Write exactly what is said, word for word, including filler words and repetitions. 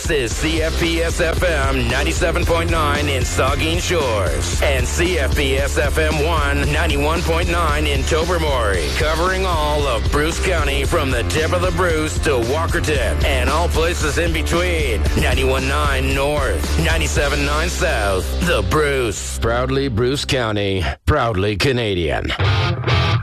This is C F P S F M ninety-seven point nine in Saugeen Shores and C F P S F M one ninety-one point nine in Tobermory, covering all of Bruce County from the tip of the Bruce to Walkerton and all places in between. ninety-one point nine North, ninety-seven point nine South. The Bruce. Proudly Bruce County, proudly Canadian.